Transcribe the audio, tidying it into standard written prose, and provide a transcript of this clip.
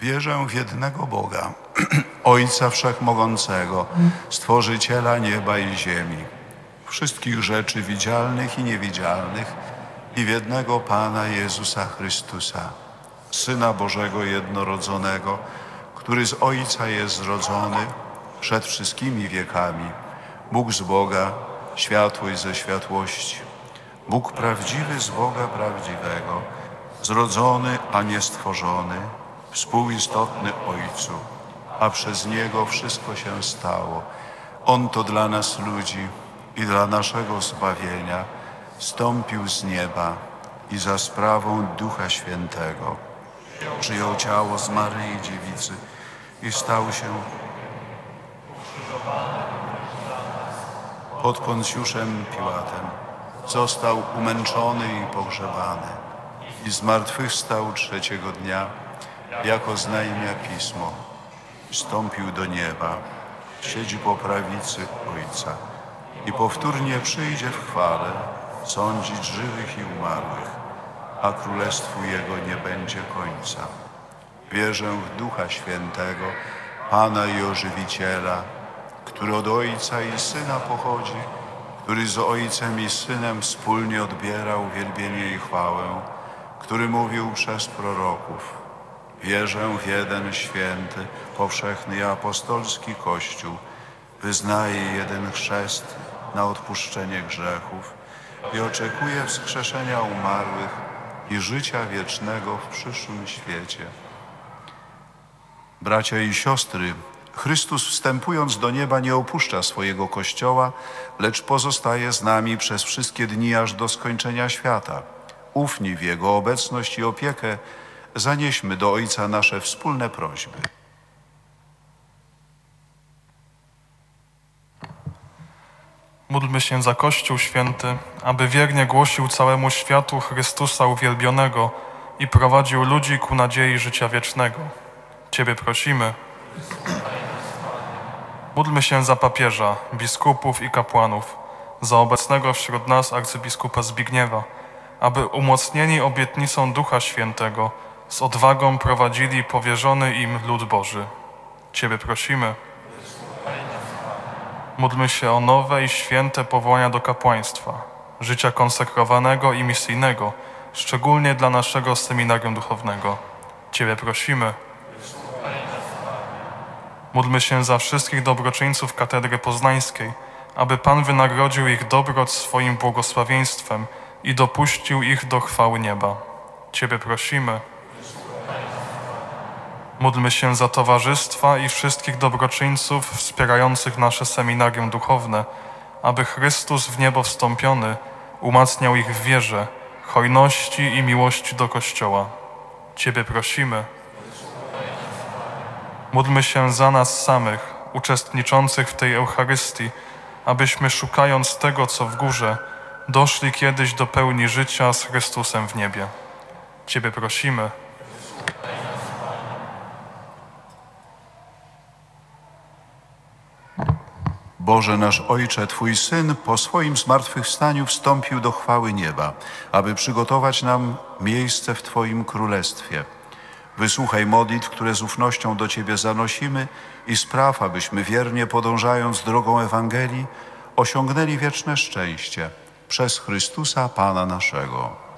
Wierzę w jednego Boga, Ojca Wszechmogącego, Stworzyciela nieba i ziemi, wszystkich rzeczy widzialnych i niewidzialnych, i w jednego Pana Jezusa Chrystusa, Syna Bożego jednorodzonego, który z Ojca jest zrodzony przed wszystkimi wiekami, Bóg z Boga, światłość ze światłości, Bóg prawdziwy z Boga prawdziwego, zrodzony, a nie stworzony, współistotny Ojcu, a przez Niego wszystko się stało. On to dla nas ludzi i dla naszego zbawienia zstąpił z nieba i za sprawą Ducha Świętego przyjął ciało z Maryi Dziewicy i stał się pod Poncjuszem Piłatem. Został umęczony i pogrzebany i zmartwychwstał trzeciego dnia, jak oznajmia Pismo. Wstąpił do nieba, siedzi po prawicy Ojca i powtórnie przyjdzie w chwale sądzić żywych i umarłych, a królestwu Jego nie będzie końca. Wierzę w Ducha Świętego, Pana i Ożywiciela, który od Ojca i Syna pochodzi, który z Ojcem i Synem wspólnie odbiera uwielbienie i chwałę, który mówił przez proroków. Wierzę w jeden święty, powszechny i apostolski Kościół, wyznaję jeden chrzest na odpuszczenie grzechów i oczekuję wskrzeszenia umarłych i życia wiecznego w przyszłym świecie. Bracia i siostry, Chrystus wstępując do nieba nie opuszcza swojego Kościoła, lecz pozostaje z nami przez wszystkie dni aż do skończenia świata. Ufni w Jego obecność i opiekę zanieśmy do Ojca nasze wspólne prośby. Módlmy się za Kościół Święty, aby wiernie głosił całemu światu Chrystusa uwielbionego i prowadził ludzi ku nadziei życia wiecznego. Ciebie prosimy. Módlmy się za papieża, biskupów i kapłanów, za obecnego wśród nas arcybiskupa Zbigniewa, aby umocnieni obietnicą Ducha Świętego z odwagą prowadzili powierzony im lud Boży. Ciebie prosimy. Módlmy się o nowe i święte powołania do kapłaństwa, życia konsekrowanego i misyjnego, szczególnie dla naszego seminarium duchownego. Ciebie prosimy. Módlmy się za wszystkich dobroczyńców Katedry Poznańskiej, aby Pan wynagrodził ich dobroć swoim błogosławieństwem i dopuścił ich do chwały nieba. Ciebie prosimy. Módlmy się za towarzystwa i wszystkich dobroczyńców wspierających nasze seminarium duchowne, aby Chrystus w niebo wstąpiony umacniał ich w wierze, hojności i miłości do Kościoła. Ciebie prosimy. Módlmy się za nas samych, uczestniczących w tej Eucharystii, abyśmy szukając tego, co w górze, doszli kiedyś do pełni życia z Chrystusem w niebie. Ciebie prosimy. Boże nasz Ojcze, Twój Syn po swoim zmartwychwstaniu wstąpił do chwały nieba, aby przygotować nam miejsce w Twoim Królestwie. Wysłuchaj modlitw, które z ufnością do Ciebie zanosimy i spraw, abyśmy wiernie podążając drogą Ewangelii osiągnęli wieczne szczęście przez Chrystusa Pana naszego.